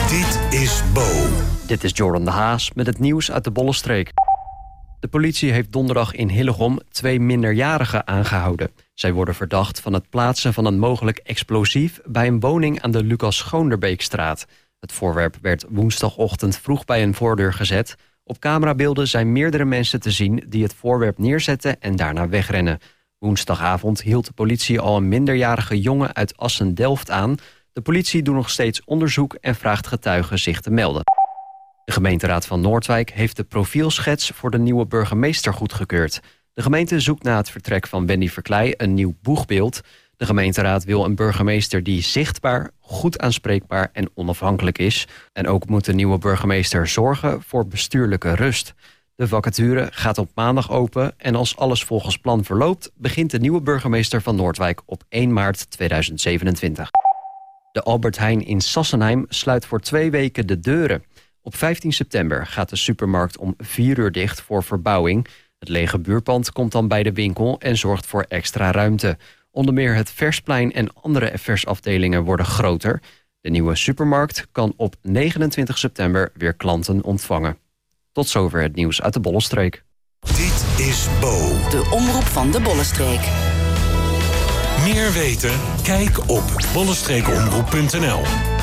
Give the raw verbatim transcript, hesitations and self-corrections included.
Dit is Bo. Dit is Jordan de Haas met het nieuws uit de Bollenstreek. De politie heeft donderdag in Hillegom twee minderjarigen aangehouden. Zij worden verdacht van het plaatsen van een mogelijk explosief bij een woning aan de Lucas Schoonderbeekstraat. Het voorwerp werd woensdagochtend vroeg bij een voordeur gezet. Op camerabeelden zijn meerdere mensen te zien die het voorwerp neerzetten en daarna wegrennen. Woensdagavond hield de politie al een minderjarige jongen uit Assen-Delft aan. De politie doet nog steeds onderzoek en vraagt getuigen zich te melden. De gemeenteraad van Noordwijk heeft de profielschets voor de nieuwe burgemeester goedgekeurd. De gemeente zoekt na het vertrek van Wendy Verkleij een nieuw boegbeeld. De gemeenteraad wil een burgemeester die zichtbaar, goed aanspreekbaar en onafhankelijk is. En ook moet de nieuwe burgemeester zorgen voor bestuurlijke rust. De vacature gaat op maandag open en als alles volgens plan verloopt, begint de nieuwe burgemeester van Noordwijk op één maart tweeduizend zevenentwintig. De Albert Heijn in Sassenheim sluit voor twee weken de deuren. Op vijftien september gaat de supermarkt om vier uur dicht voor verbouwing. Het lege buurpand komt dan bij de winkel en zorgt voor extra ruimte. Onder meer het Versplein en andere versafdelingen worden groter. De nieuwe supermarkt kan op negenentwintig september weer klanten ontvangen. Tot zover het nieuws uit de Bollenstreek. Dit is Bo. De omroep van de Bollenstreek. Meer weten? Kijk op bollenstreekomroep punt n l.